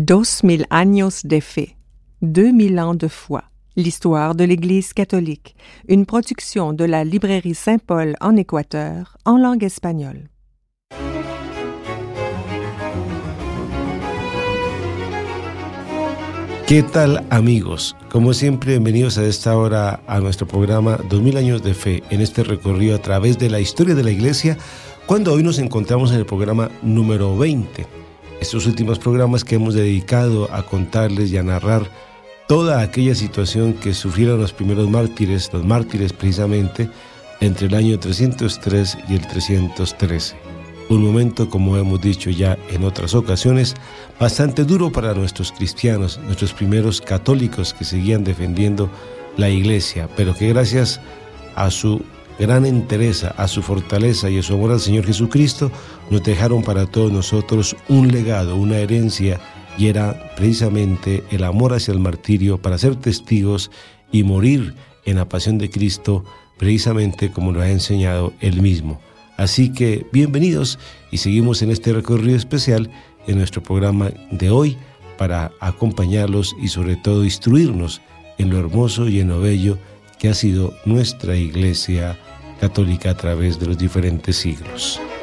2000 años de fe, 2000 ans de foi, l'histoire de l'Église catholique, une production de la librairie Saint-Paul en Équateur, en langue espagnole. ¿Qué tal, amigos? Como siempre, bienvenidos a esta hora a nuestro programa 2000 años de fe, en este recorrido a través de la historia de la Iglesia, cuando hoy nos encontramos en el programa número 20. Estos últimos programas que hemos dedicado a contarles y a narrar toda aquella situación que sufrieron los primeros mártires, precisamente, entre el año 303 y el 313. Un momento, como hemos dicho ya en otras ocasiones, bastante duro para nuestros cristianos, nuestros primeros católicos que seguían defendiendo la Iglesia, pero que gracias a su gran entereza, a su fortaleza y a su amor al Señor Jesucristo, nos dejaron para todos nosotros un legado, una herencia, y era precisamente el amor hacia el martirio para ser testigos y morir en la pasión de Cristo, precisamente como lo ha enseñado Él mismo. Así que bienvenidos y seguimos en este recorrido especial en nuestro programa de hoy para acompañarlos y sobre todo instruirnos en lo hermoso y en lo bello que ha sido nuestra Iglesia católica a través de los diferentes siglos.